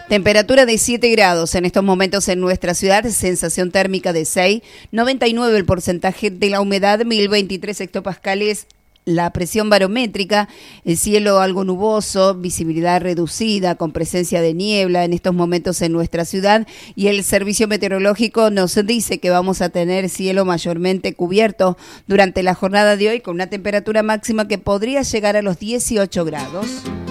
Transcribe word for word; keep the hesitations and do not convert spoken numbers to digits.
Temperatura de siete grados en estos momentos en nuestra ciudad, sensación térmica de seis, noventa y nueve el porcentaje de la humedad, mil veintitrés hectopascales. La presión barométrica, el cielo algo nuboso, visibilidad reducida con presencia de niebla en estos momentos en nuestra ciudad, y el servicio meteorológico nos dice que vamos a tener cielo mayormente cubierto durante la jornada de hoy con una temperatura máxima que podría llegar a los dieciocho grados.